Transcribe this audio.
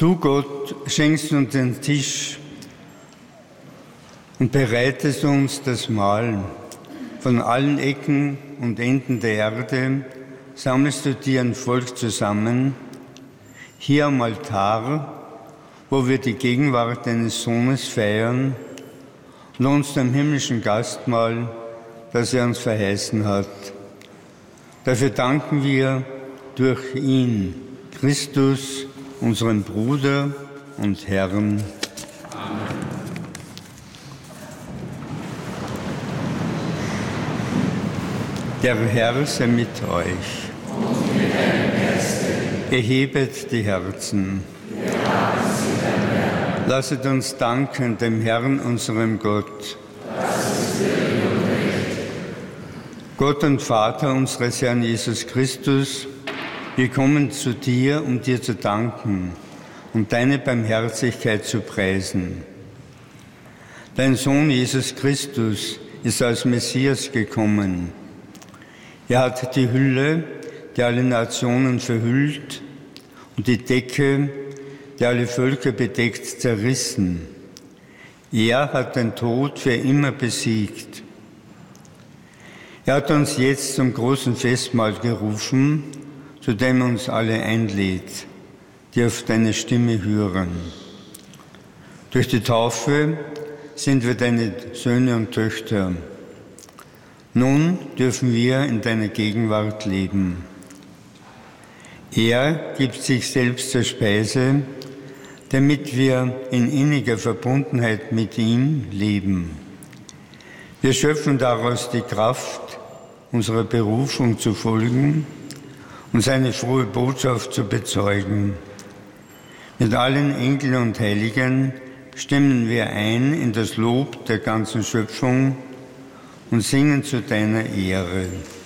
Du, Gott, schenkst uns den Tisch und bereitest uns das Mahl. Von allen Ecken und Enden der Erde sammelst du dir ein Volk zusammen, hier am Altar, wo wir die Gegenwart deines Sohnes feiern und uns dem himmlischen Gastmahl, das er uns verheißen hat. Dafür danken wir durch ihn, Christus, unseren Bruder und Herrn. Amen. Der Herr sei mit euch. Und mit deinem Geiste. Erhebet die Herzen. Wir haben sie deinem Herrn. Lasset uns danken dem Herrn, unserem Gott. Das ist würdig und recht. Gott und Vater unseres Herrn Jesus Christus, wir kommen zu dir, um dir zu danken und deine Barmherzigkeit zu preisen. Dein Sohn Jesus Christus ist als Messias gekommen. Er hat die Hülle, die alle Nationen verhüllt, und die Decke, die alle Völker bedeckt, zerrissen. Er hat den Tod für immer besiegt. Er hat uns jetzt zum großen Festmahl gerufen, zu dem uns alle einlädt, die auf deine Stimme hören. Durch die Taufe sind wir deine Söhne und Töchter. Nun dürfen wir in deiner Gegenwart leben. Er gibt sich selbst zur Speise, damit wir in inniger Verbundenheit mit ihm leben. Wir schöpfen daraus die Kraft, unserer Berufung zu folgen und seine frohe Botschaft zu bezeugen. Mit allen Engeln und Heiligen stimmen wir ein in das Lob der ganzen Schöpfung und singen zu deiner Ehre.